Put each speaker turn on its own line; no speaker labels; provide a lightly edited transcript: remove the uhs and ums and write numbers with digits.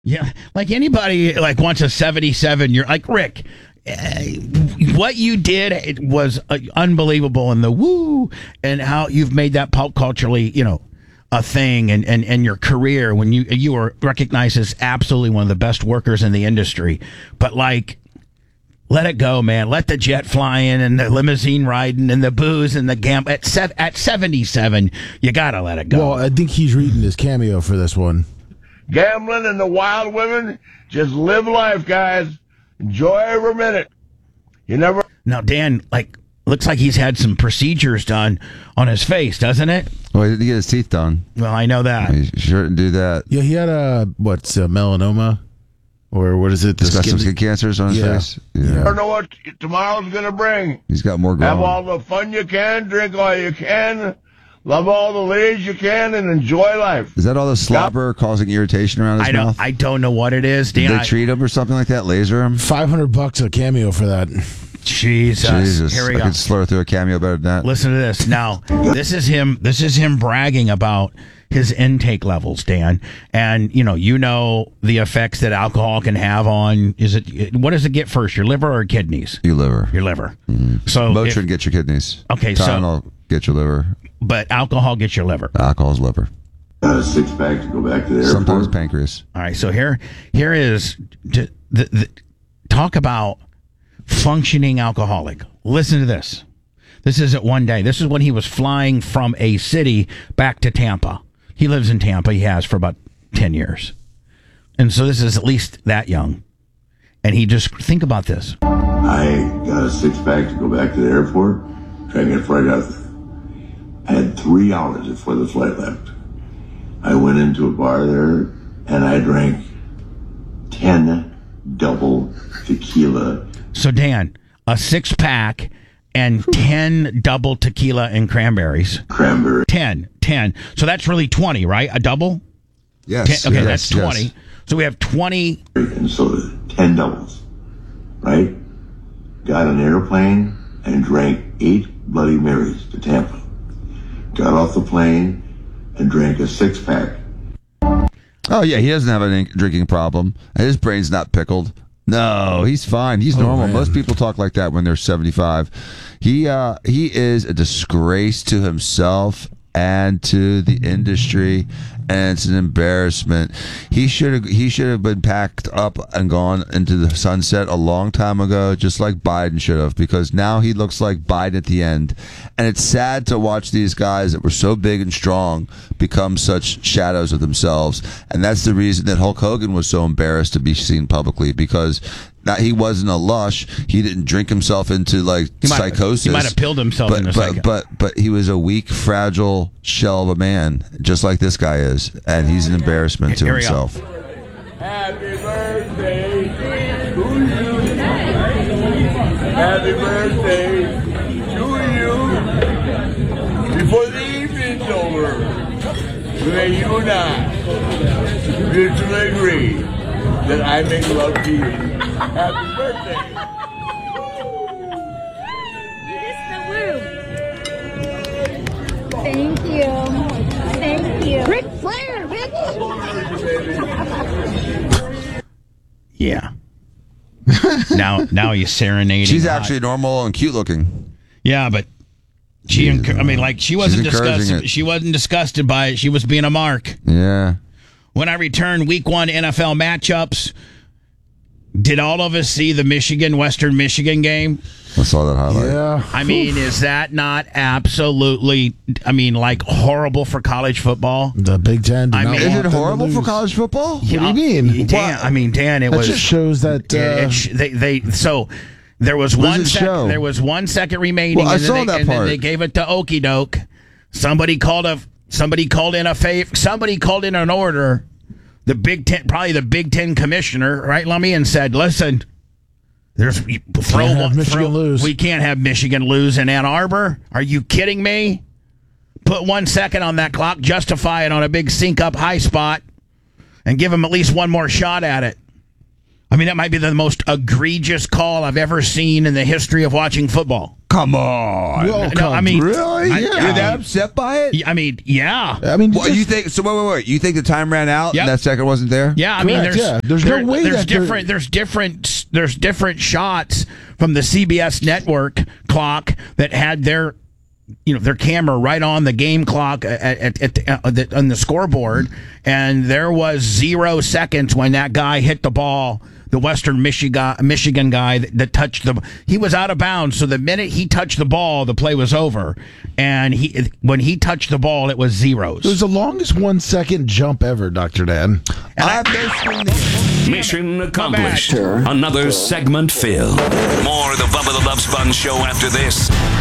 Yeah, like anybody like wants a 77. You're like Rick. What you did it was unbelievable, and the woo, and how you've made that pop culturally, a thing, and your career when you were recognized as absolutely one of the best workers in the industry. But like, let it go, man. Let the jet flying and the limousine riding and the booze and the gamble at 77. You gotta let it go.
Well, I think he's reading his cameo for this one.
Gambling and the wild women, just live life, guys. Enjoy every minute. You never.
Now, Dan, looks like he's had some procedures done on his face, doesn't it?
Well, he didn't get his teeth done.
Well, I know that.
He sure didn't do that.
Yeah, he had melanoma, or what is it?
He's got some skin cancers on his face.
You never know what tomorrow's going to bring.
He's got more growing.
Have all the fun you can, drink all you can, love all the ladies you can, and enjoy life.
Is that all the slobber causing irritation around his mouth?
I don't know what it is, Dan.
Did they treat him or something like that? Laser him?
$500 a cameo for that.
Jesus. Here we go.
I could slur through a cameo better than that.
Listen to this. Now, this is him bragging about his intake levels, Dan. And you know the effects that alcohol can have on what does it get first? Your liver or kidneys?
Your liver.
Your liver.
Mm-hmm.
So
Motrin gets your kidneys.
Okay,
Tylenol get your liver.
But alcohol gets your liver.
Alcohol's liver.
A six-pack to go back to the airport.
Sometimes pancreas.
All right, so here is the talk about functioning alcoholic. Listen to this. This isn't one day. This is when he was flying from a city back to Tampa. He lives in Tampa. He has for about 10 years. And so this is at least that young. And he just, think about this.
I got a six-pack to go back to the airport. Try to get right out there. I had 3 hours before the flight left. I went into a bar there, and I drank 10 double tequila.
So, Dan, a 6-pack and 10 double tequila and cranberries. 10. So that's really 20, right? A double?
Yes.
10, okay,
yes,
that's 20.
Yes.
So we have 20.
And so 10 doubles, right? Got an airplane and drank 8 Bloody Marys to Tampa. Got off the plane and drank a 6-pack.
Oh, yeah, he doesn't have a drinking problem. His brain's not pickled. No, he's fine. He's normal.
Man.
Most people talk like that when they're 75. He is a disgrace to himself and to the industry, and it's an embarrassment. He should have been packed up and gone into the sunset a long time ago, just like Biden should have, because now he looks like Biden at the end. And it's sad to watch these guys that were so big and strong become such shadows of themselves. And that's the reason that Hulk Hogan was so embarrassed to be seen publicly, because he wasn't a lush. He didn't drink himself into psychosis.
He might have pilled himself into psychosis.
But he was a weak, fragile shell of a man, just like this guy is, and he's an embarrassment to himself.
Happy birthday to you. Happy birthday to you. Before the evening's over, may you and I mutually agree that I make love to you. Happy birthday.
Thank you. Thank you.
Ric Flair, bitch!
Yeah. now he's serenading.
She's actually normal and cute looking.
Yeah, but she wasn't disgusted.
it.
She wasn't disgusted by it. She was being a mark.
Yeah.
When I returned week 1 NFL matchups, did all of us see the Western Michigan game?
I saw that highlight.
Yeah.
I mean, is that not absolutely, horrible for college football?
The Big Ten.
Is it horrible for college football?
What do you mean?
Dan, it
that
was.
just shows that.
So there was
What
one
does it show?
There was 1 second remaining.
Well, I
and then
saw
they,
that
and
part.
then they gave it to Okie Doke. Somebody called in an order. The Big Ten, probably the Big Ten commissioner, right, Lummy, and said, "Listen, we can't have Michigan lose in Ann Arbor. Are you kidding me? Put 1 second on that clock, justify it on a big sink-up high spot, and give them at least one more shot at it." I mean, that might be the most egregious call I've ever seen in the history of watching football.
Come on.
Well,
No, I mean,
Really? You're that upset by it?
I mean, yeah.
I mean,
Well, you think? So wait. You think the time ran out
Yep.
and that second wasn't there?
Yeah, I mean,
Correct, there's no way
there's
that they're-
there's different shots from the CBS network clock that had their camera right on the game clock on the scoreboard, and there was 0 seconds when that guy hit the ball. The Western Michigan guy that touched he was out of bounds. So the minute he touched the ball, the play was over. And when he touched the ball, it was zeros.
it was the longest 1 second jump ever, Dr. Dan.
Mission accomplished. Another segment filled. More of the Bubba the Love Sponge show after this.